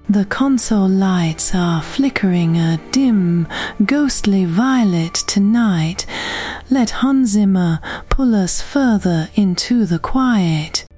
The console lights are flickering a dim, ghostly violet tonight. Let Hans Zimmer pull us further into the quiet.